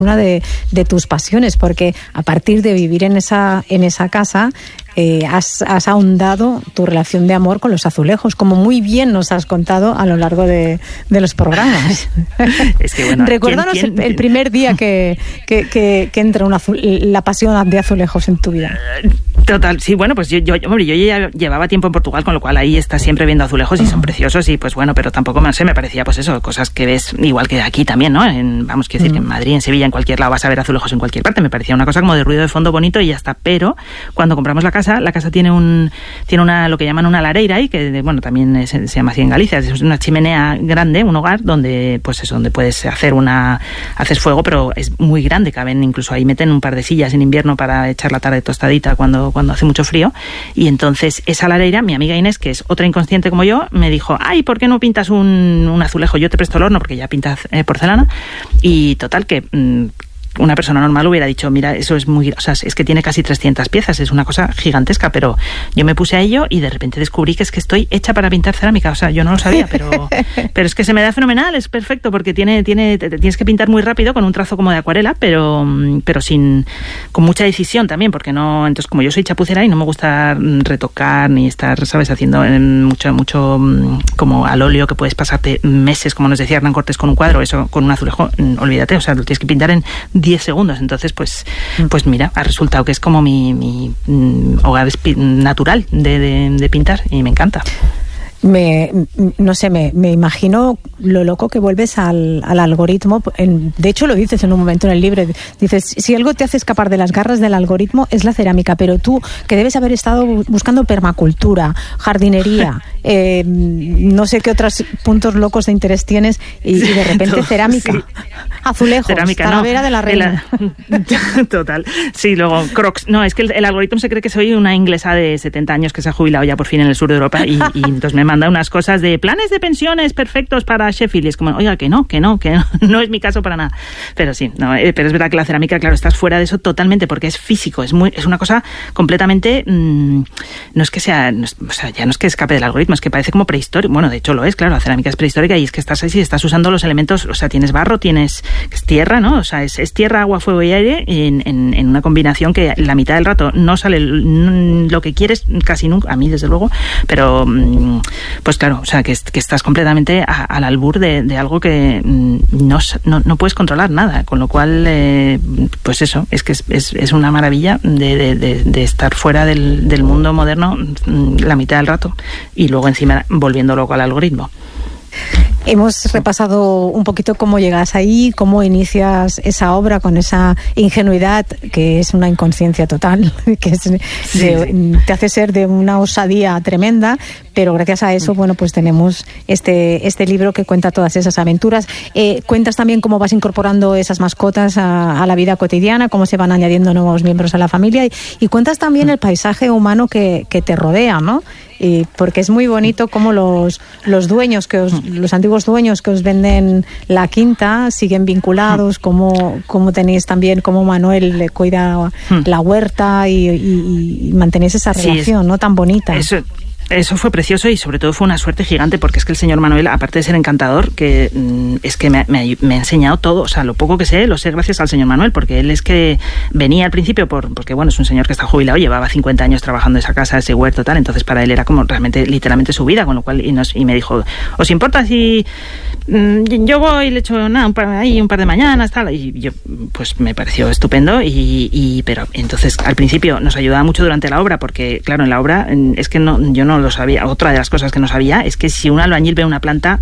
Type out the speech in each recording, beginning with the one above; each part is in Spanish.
una de tus pasiones, porque a partir de vivir en esa casa has ahondado tu relación de amor con los azulejos, como muy bien nos has contado a lo largo de los programas. Es que, bueno, recuérdanos el primer día que entra la pasión de azulejos en tu vida. Total, sí, bueno, pues yo ya llevaba tiempo en Portugal, con lo cual ahí estás siempre viendo azulejos y son preciosos, y pues bueno, pero tampoco me parecía pues eso, cosas que ves igual que aquí también, ¿no? Quiero decir que en Madrid, en Sevilla, en cualquier lado vas a ver azulejos en cualquier parte. Me parecía una cosa como de ruido de fondo bonito y ya está. Pero cuando compramos la casa tiene una lo que llaman una lareira ahí, que bueno, también se llama así en Galicia, es una chimenea grande, un hogar donde pues eso, donde puedes haces fuego, pero es muy grande, caben, incluso ahí meten un par de sillas en invierno para echar la tarde tostadita cuando hace mucho frío. Y entonces esa lareira, mi amiga Inés, que es otra inconsciente como yo, me dijo: ay, ¿por qué no pintas un azulejo? Yo te presto el horno, porque ya pintas porcelana. Y total que una persona normal hubiera dicho: mira, eso es muy... O sea, es que tiene casi 300 piezas, es una cosa gigantesca, pero yo me puse a ello y de repente descubrí que estoy hecha para pintar cerámica. O sea, yo no lo sabía, pero es que se me da fenomenal, es perfecto, porque tienes que pintar muy rápido con un trazo como de acuarela, pero con mucha decisión también, porque no... Entonces, como yo soy chapucera y no me gusta retocar ni estar, ¿sabes?, haciendo mucho como al óleo, que puedes pasarte meses, como nos decía Hernán Cortés, con un cuadro, eso con un azulejo, olvídate, o sea, lo tienes que pintar en 10 segundos. Entonces, pues mira, ha resultado que es como mi hogar natural de pintar, y me encanta. No sé, me imagino lo loco que vuelves al algoritmo. De hecho, lo dices en un momento en el libro. Dices, si algo te hace escapar de las garras del algoritmo es la cerámica, pero tú, que debes haber estado buscando permacultura, jardinería, no sé qué otros puntos locos de interés tienes, y de repente cerámica, sí. Azulejos, cerámica, Talavera de la Reina. Total. Sí, luego Crocs. No, es que el algoritmo se cree que soy una inglesa de 70 años que se ha jubilado ya por fin en el sur de Europa, y entonces me manda unas cosas de planes de pensiones perfectos para Sheffield, y es como, oiga, que no es mi caso para nada. Pero sí, no, pero es verdad que la cerámica, claro, estás fuera de eso totalmente, porque es físico, es una cosa completamente, no es que sea, o sea, ya no es que escape del algoritmo, es que parece como prehistórico. Bueno, de hecho lo es, claro, la cerámica es prehistórica, y es que estás ahí, estás usando los elementos, o sea, tienes barro, tienes tierra, ¿no? O sea, es tierra, agua, fuego y aire en una combinación que la mitad del rato no sale lo que quieres, casi nunca, a mí desde luego, pero pues claro, o sea, que estás completamente al albur de algo que no puedes controlar nada, con lo cual pues eso, es que es una maravilla de estar fuera del mundo moderno la mitad del rato, y luego encima volviendo loco al algoritmo. Hemos repasado un poquito cómo llegas ahí, cómo inicias esa obra con esa ingenuidad que es una inconsciencia total, que te hace ser de una osadía tremenda, pero gracias a eso, bueno, pues tenemos este libro que cuenta todas esas aventuras. Cuentas también cómo vas incorporando esas mascotas a la vida cotidiana, cómo se van añadiendo nuevos miembros a la familia, y cuentas también el paisaje humano que te rodea, ¿no? Porque es muy bonito cómo los dueños, los antiguos dueños que os venden la quinta siguen vinculados, como tenéis también, como Manuel le cuida la huerta y mantenéis esa relación, ¿no?, tan bonita. Eso fue precioso, y sobre todo fue una suerte gigante, porque es que el señor Manuel, aparte de ser encantador, que es que me ha enseñado todo, o sea, lo poco que sé, lo sé gracias al señor Manuel, porque él es que venía al principio porque bueno, es un señor que está jubilado, llevaba 50 años trabajando en esa casa, ese huerto, tal, entonces para él era como realmente, literalmente su vida, con lo cual, y me dijo: ¿os importa si yo voy y le echo un par de mañanas, tal? Y yo, pues me pareció estupendo, pero entonces al principio nos ayudaba mucho durante la obra, porque claro, en la obra es que yo no lo sabía. Otra de las cosas que no sabía es que si un albañil ve una planta,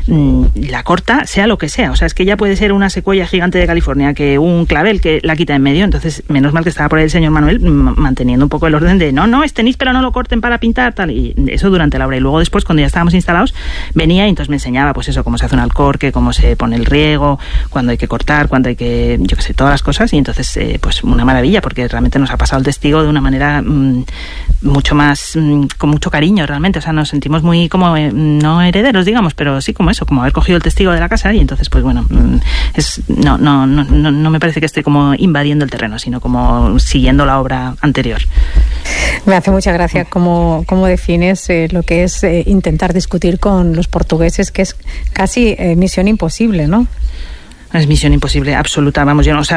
la corta, sea lo que sea. O sea, es que ya puede ser una secuoya gigante de California, que un clavel que la quita en medio. Entonces, menos mal que estaba por ahí el señor Manuel manteniendo un poco el orden de no, este níspero no lo corten para pintar, tal. Y eso durante la obra. Y luego después, cuando ya estábamos instalados, venía y entonces me enseñaba, pues eso, cómo se hace un alcorque, cómo se pone el riego, cuándo hay que cortar, cuándo hay que, yo qué sé, todas las cosas. Y entonces, pues una maravilla, porque realmente nos ha pasado el testigo de una manera mucho más, con mucho cariño, realmente. O sea, nos sentimos muy como, no herederos, digamos, pero sí como eso, como haber cogido el testigo de la casa, y entonces, pues bueno, no me parece que esté como invadiendo el terreno, sino como siguiendo la obra anterior. Me hace mucha gracia cómo defines lo que es intentar discutir con los portugueses, que es casi misión imposible, ¿no? Es misión imposible, absoluta. Vamos, yo no, o sea,